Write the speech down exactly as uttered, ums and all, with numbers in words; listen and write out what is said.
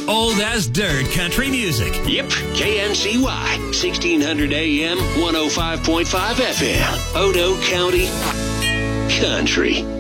old as dirt country music. Yep, K N C Y, sixteen hundred A M, one oh five point five F M, Odo County Country.